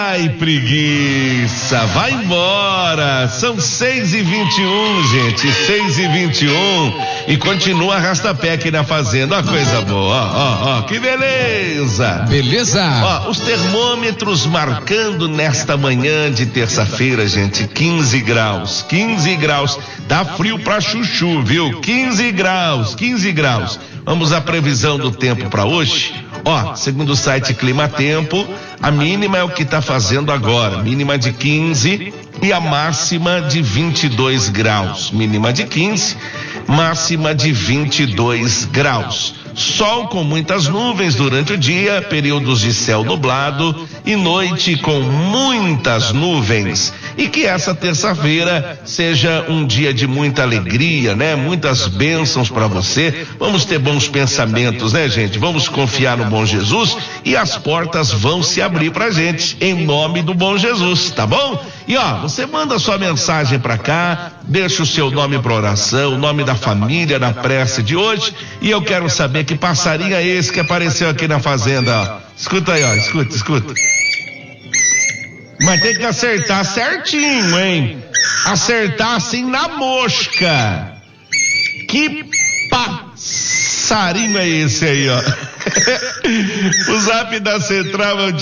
Ai, preguiça, vai embora. São 6h21, gente, 6h21 e continua arrasta-pé aqui na fazenda. Ó, coisa boa, ó, que beleza. Beleza. Ó, os termômetros marcando nesta manhã de terça-feira, gente, 15 graus. Dá frio pra chuchu, viu? 15 graus. Vamos à previsão do tempo para hoje. Ó, segundo o site Clima Tempo, a mínima é o que está fazendo agora, mínima de 15 e a máxima de 22 graus. Mínima de 15, máxima de 22 graus. Sol com muitas nuvens durante o dia, períodos de céu nublado e noite com muitas nuvens. E que essa terça-feira seja um dia de muita alegria, né? Muitas bênçãos para você. Vamos ter bons pensamentos, né, gente? Vamos confiar no bom Jesus e as portas vão se abrir pra gente, em nome do bom Jesus, tá bom? E ó, você manda sua mensagem pra cá, deixa o seu nome pra oração, o nome da família na prece de hoje, e eu quero saber que passarinho é esse que apareceu aqui na fazenda, ó. Escuta aí, ó, escuta. Mas tem que acertar certinho, hein? Acertar assim na mosca. Que passarinho é esse aí, ó? O zap da Central é o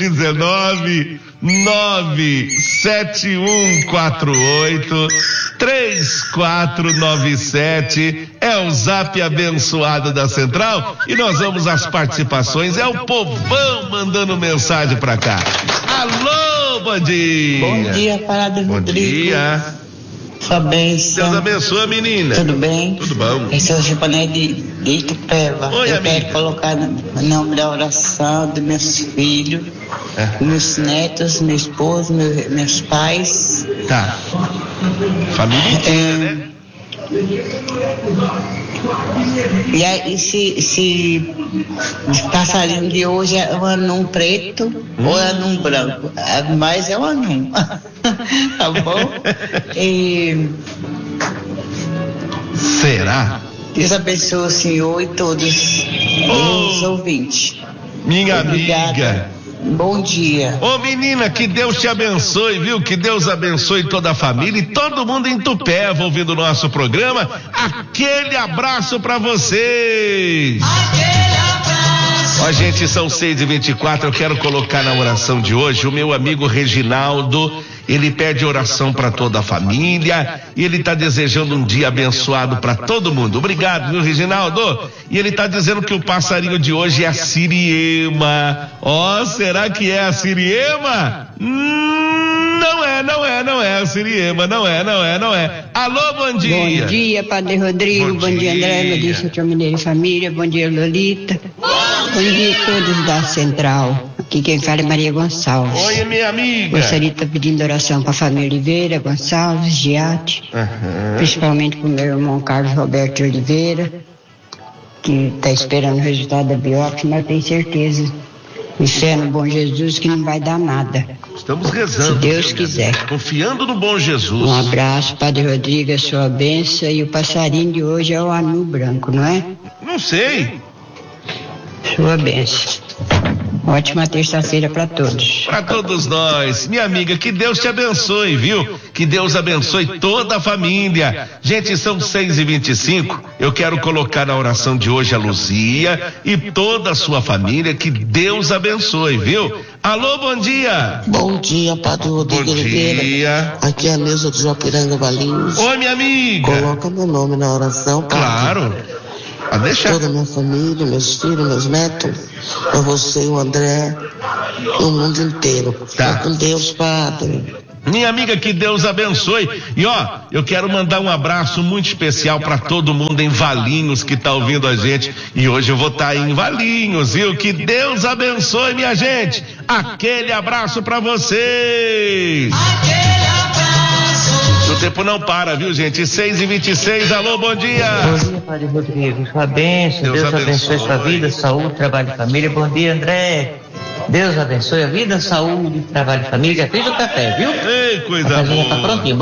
19-97148-3497. É o zap abençoado da Central. E nós vamos às participações. É o povão mandando mensagem pra cá. Alô, bom dia. Bom dia, Padre Rodrigo. Bom dia. Sua bênção. Deus abençoe, menina. Tudo bem? Tudo bom. Esse é o Gipané de Itupeva. Oi, eu amiga. quero colocar no nome da oração dos meus filhos, meus netos, meu esposo, meus pais. Tá. Família inteira, né? E aí, se o passarinho de hoje é um anão preto ou é anão branco, mas é um anão. Tá bom? E Será? Deus abençoe o senhor e todos os ouvintes. Minha Obrigada. amiga. Bom dia. Ô menina, que Deus te abençoe, viu? Que Deus abençoe toda a família e todo mundo em Itupeva ouvindo o nosso programa. Aquele abraço pra vocês. Ó, gente, são 6h24, eu quero colocar na oração de hoje o meu amigo Reginaldo. Ele pede oração para toda a família e ele está desejando um dia abençoado para todo mundo. Obrigado, viu, Reginaldo? E ele está dizendo que o passarinho de hoje é a siriema. Ó, será que é a siriema? Não é a siriema, não é. Alô, bom dia. Bom dia, Padre Rodrigo, bom dia, André, Melissa, Tio Mineiro e família, bom dia, Lolita. Bom dia a todos da Central. Aqui quem fala é Maria Gonçalves. Oi, minha amiga. Gostaria de estar pedindo oração para a família Oliveira, Gonçalves, Giatti, principalmente para o meu irmão Carlos Roberto Oliveira, que está esperando o resultado da biópsia, mas tem certeza, e fé no bom Jesus, que não vai dar nada. Estamos rezando. Se Deus quiser. Confiando no bom Jesus. Um abraço, Padre Rodrigo, a sua bênção, e o passarinho de hoje é o anu branco, não é? Não sei. Sua bênção. Ótima terça-feira para todos. Para todos nós. Minha amiga, que Deus te abençoe, viu? Que Deus abençoe toda a família. Gente, são 6h25. Eu quero colocar na oração de hoje a Luzia e toda a sua família. Que Deus abençoe, viu? Alô, bom dia. Bom dia, Padre Rodrigo Bom Oliveira. dia. Aqui é a Neuza de Joapiranga Valinhos. Oi, minha amiga. Coloca meu nome na oração, Padre. Claro. Pode deixar. Toda a minha família, meus filhos, meus netos, pra você, o André, e o mundo inteiro. Tá. Fica com Deus, Padre. Minha amiga, que Deus abençoe. E ó, eu quero mandar um abraço muito especial para todo mundo em Valinhos que tá ouvindo a gente. E hoje eu vou estar em Valinhos, viu? Que Deus abençoe, minha gente. Aquele abraço para vocês. O tempo não para, viu, gente? 6h26, alô, bom dia. Bom dia, Padre Rodrigo. Sua bênção, Deus abençoe sua vida, saúde, trabalho e família. Bom dia, André. Deus abençoe a vida, saúde, trabalho e família. Já fez o café, viu? Ei, coisa A casinha boa. tá prontinha.